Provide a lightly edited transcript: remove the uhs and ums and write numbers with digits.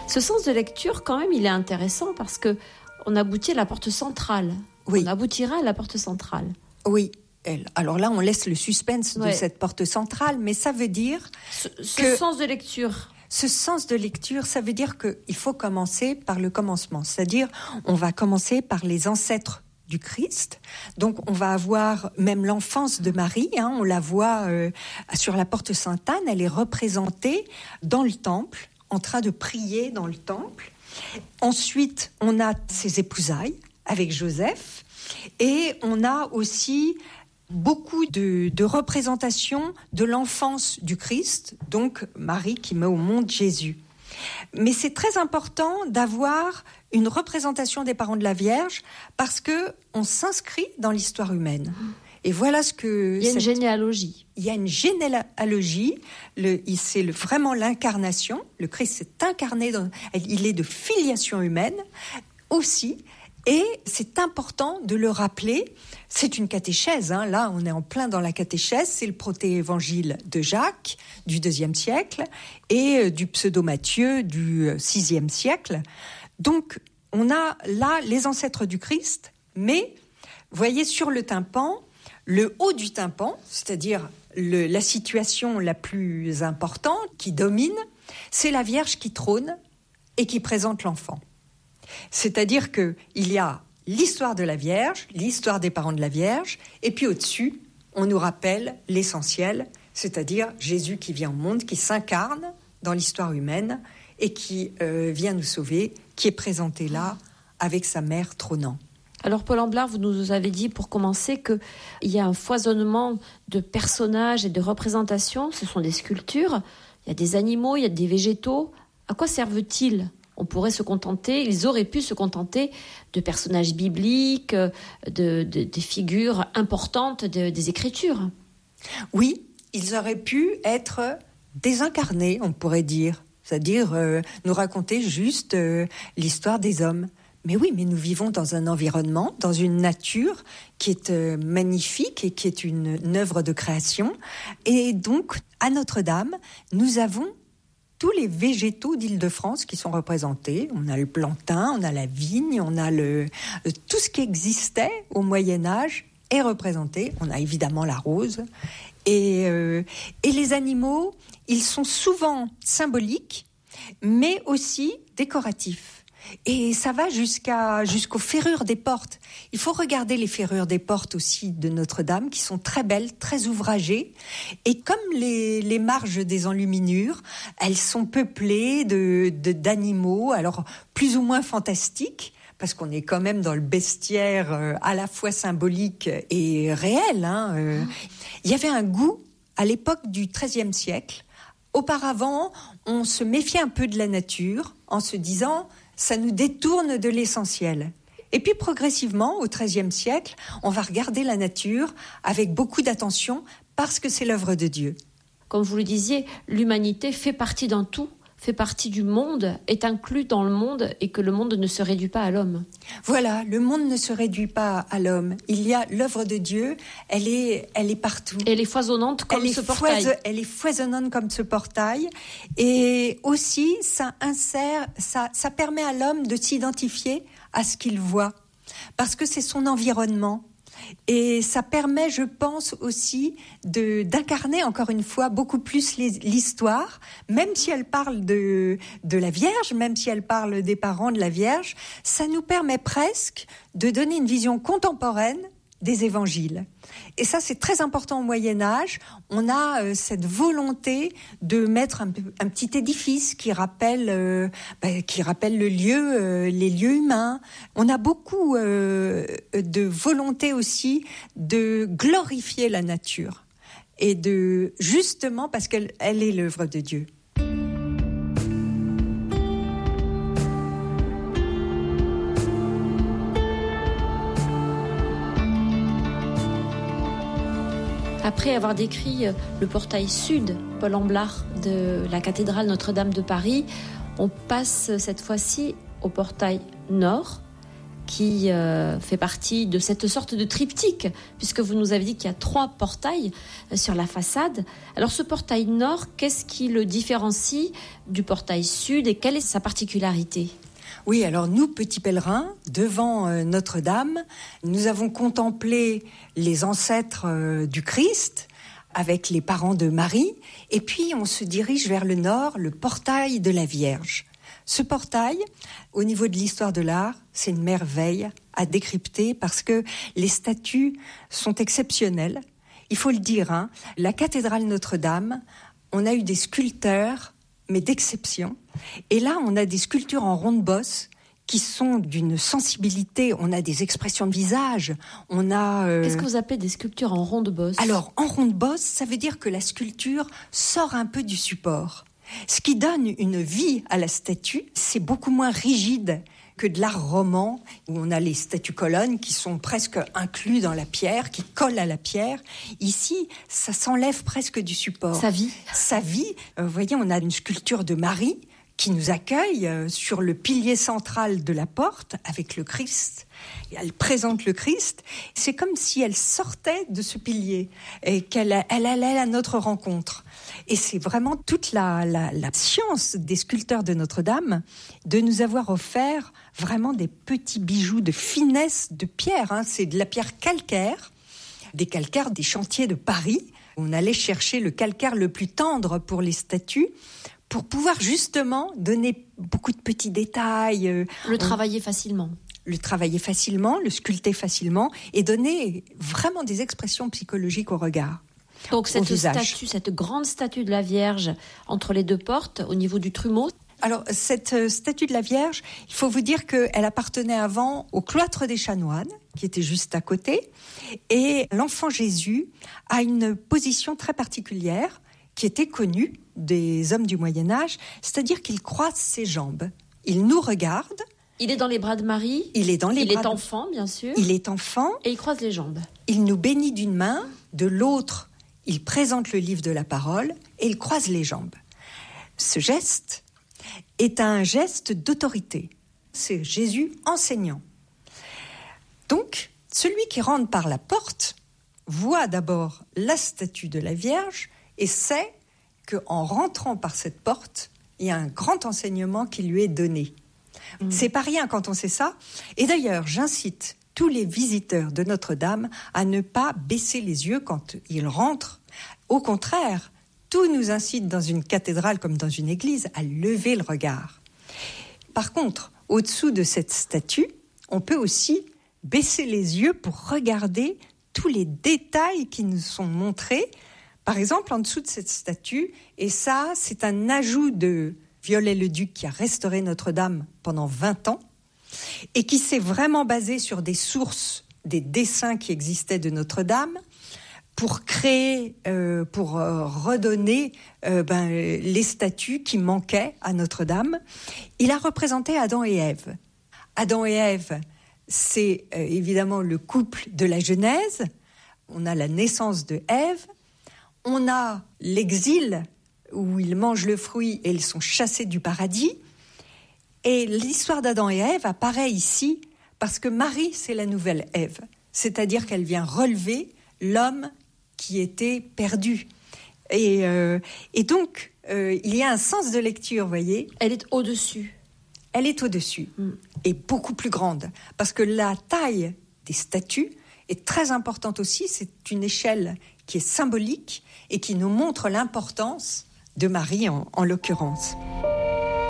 Ce sens de lecture, quand même, il est intéressant parce que on aboutit à la porte centrale. Oui. On aboutira à la porte centrale. Oui. Alors là, on laisse le suspense de cette porte centrale, mais ça veut dire ce sens de lecture. Ce sens de lecture, ça veut dire qu'il faut commencer par le commencement. C'est-à-dire, on va commencer par les ancêtres du Christ. Donc, on va avoir même l'enfance de Marie. On la voit sur la porte Sainte-Anne. Elle est représentée dans le temple, en train de prier dans le temple. Ensuite, on a ses épousailles avec Joseph. Et on a aussi beaucoup de représentations de l'enfance du Christ, donc Marie qui met au monde Jésus. Mais c'est très important d'avoir une représentation des parents de la Vierge parce qu'on s'inscrit dans l'histoire humaine. Et voilà ce que... Il y a une généalogie. Il y a une généalogie, c'est vraiment l'incarnation. Le Christ s'est incarné, il est de filiation humaine aussi. Et c'est important de le rappeler. C'est une catéchèse, là on est en plein dans la catéchèse. C'est le proté-évangile de Jacques du IIe siècle et du pseudo-Matthieu du VIe siècle. Donc on a là les ancêtres du Christ, mais vous voyez sur le tympan, le haut du tympan, c'est-à-dire la situation la plus importante qui domine, c'est la Vierge qui trône et qui présente l'enfant. C'est-à-dire qu'il y a l'histoire de la Vierge, l'histoire des parents de la Vierge, et puis au-dessus, on nous rappelle l'essentiel, c'est-à-dire Jésus qui vient au monde, qui s'incarne dans l'histoire humaine et qui vient nous sauver, qui est présenté là avec sa mère trônant. Alors Paul Amblard, vous nous avez dit pour commencer qu'il y a un foisonnement de personnages et de représentations, ce sont des sculptures, il y a des animaux, il y a des végétaux. À quoi servent-ils ? On pourrait se contenter, ils auraient pu se contenter de personnages bibliques, des figures importantes des Écritures. Oui, ils auraient pu être désincarnés, on pourrait dire. C'est-à-dire nous raconter juste l'histoire des hommes. Mais oui, mais nous vivons dans un environnement, dans une nature qui est magnifique et qui est une œuvre de création. Et donc, à Notre-Dame, nous avons tous les végétaux d'Île-de-France qui sont représentés. On a le plantain, on a la vigne, on a tout ce qui existait au Moyen-Âge est représenté. On a évidemment la rose. Et les animaux, ils sont souvent symboliques, mais aussi décoratifs. Et ça va jusqu'aux ferrures des portes. Il faut regarder les ferrures des portes aussi de Notre-Dame, qui sont très belles, très ouvragées. Et comme les marges des enluminures, elles sont peuplées d'animaux, alors plus ou moins fantastiques, parce qu'on est quand même dans le bestiaire à la fois symbolique et réel. Il y avait un goût, à l'époque du XIIIe siècle. Auparavant, on se méfiait un peu de la nature, en se disant... ça nous détourne de l'essentiel. Et puis progressivement, au XIIIe siècle, on va regarder la nature avec beaucoup d'attention parce que c'est l'œuvre de Dieu. Comme vous le disiez, l'humanité fait partie d'un tout, fait partie du monde, est inclus dans le monde et que le monde ne se réduit pas à l'homme. Voilà, le monde ne se réduit pas à l'homme. Il y a l'œuvre de Dieu, elle est partout. Elle est foisonnante comme ce portail. Elle est foisonnante comme ce portail. Et aussi, ça permet à l'homme de s'identifier à ce qu'il voit. Parce que c'est son environnement. Et ça permet, je pense aussi, d'incarner encore une fois beaucoup plus l'histoire, même si elle parle de la Vierge, même si elle parle des parents de la Vierge, ça nous permet presque de donner une vision contemporaine des évangiles. Et ça, c'est très important au Moyen-Âge. On a cette volonté de mettre un petit édifice qui rappelle le lieu, les lieux humains. On a beaucoup de volonté aussi de glorifier la nature et justement parce qu'elle est l'œuvre de Dieu. Après avoir décrit le portail sud, Paul Amblard, de la cathédrale Notre-Dame de Paris, on passe cette fois-ci au portail nord, qui fait partie de cette sorte de triptyque, puisque vous nous avez dit qu'il y a 3 portails sur la façade. Alors ce portail nord, qu'est-ce qui le différencie du portail sud et quelle est sa particularité ? Oui, alors nous, petits pèlerins, devant Notre-Dame, nous avons contemplé les ancêtres du Christ avec les parents de Marie, et puis on se dirige vers le nord, le portail de la Vierge. Ce portail, au niveau de l'histoire de l'art, c'est une merveille à décrypter parce que les statues sont exceptionnelles. Il faut le dire, la cathédrale Notre-Dame, on a eu des sculpteurs, mais d'exception. Et là, on a des sculptures en ronde-bosse qui sont d'une sensibilité. On a des expressions de visage. On a. Qu'est-ce que vous appelez des sculptures en ronde-bosse ? Alors, en ronde-bosse, ça veut dire que la sculpture sort un peu du support. Ce qui donne une vie à la statue, c'est beaucoup moins rigide que de l'art roman, où on a les statues-colonnes qui sont presque inclus dans la pierre, qui collent à la pierre. Ici, ça s'enlève presque du support. Ça vit. Ça vit. Vous voyez, on a une sculpture de Marie qui nous accueille sur le pilier central de la porte avec le Christ. Elle présente le Christ. C'est comme si elle sortait de ce pilier et qu'elle allait à notre rencontre. Et c'est vraiment toute la science des sculpteurs de Notre-Dame de nous avoir offert vraiment des petits bijoux de finesse de pierre. C'est de la pierre calcaire, des calcaires des chantiers de Paris. On allait chercher le calcaire le plus tendre pour les statues, pour pouvoir justement donner beaucoup de petits détails. Le travailler facilement. Le travailler facilement, le sculpter facilement et donner vraiment des expressions psychologiques au regard. Donc cette grande statue de la Vierge entre les 2 portes, au niveau du trumeau. Alors cette statue de la Vierge, il faut vous dire qu'elle appartenait avant au cloître des chanoines, qui était juste à côté. Et l'enfant Jésus a une position très particulière, qui était connue des hommes du Moyen-Âge, c'est-à-dire qu'il croise ses jambes. Il nous regarde. Il est dans les bras de Marie. Il est enfant, bien sûr. Il est enfant. Et il croise les jambes. Il nous bénit d'une main, de l'autre, il présente le livre de la parole et il croise les jambes. Ce geste est un geste d'autorité. C'est Jésus enseignant. Donc, celui qui rentre par la porte voit d'abord la statue de la Vierge et sait qu'en rentrant par cette porte, il y a un grand enseignement qui lui est donné. C'est pas rien quand on sait ça. Et d'ailleurs, j'incite tous les visiteurs de Notre-Dame à ne pas baisser les yeux quand ils rentrent. Au contraire, tout nous incite dans une cathédrale comme dans une église à lever le regard. Par contre, au-dessous de cette statue, on peut aussi baisser les yeux pour regarder tous les détails qui nous sont montrés. Par exemple, en dessous de cette statue, et ça, c'est un ajout de Viollet-le-Duc qui a restauré Notre-Dame pendant 20 ans et qui s'est vraiment basé sur des sources, des dessins qui existaient de Notre-Dame pour créer, pour redonner les statues qui manquaient à Notre-Dame. Il a représenté Adam et Ève. Adam et Ève, c'est évidemment le couple de la Genèse. On a la naissance de Ève. On a l'exil où ils mangent le fruit et ils sont chassés du paradis. Et l'histoire d'Adam et Ève apparaît ici parce que Marie, c'est la nouvelle Ève. C'est-à-dire qu'elle vient relever l'homme qui était perdu. Et donc, il y a un sens de lecture, vous voyez. Elle est au-dessus. Elle est au-dessus et beaucoup plus grande. Parce que la taille des statues est très importante aussi. C'est une échelle qui est symbolique et qui nous montre l'importance de Marie en l'occurrence.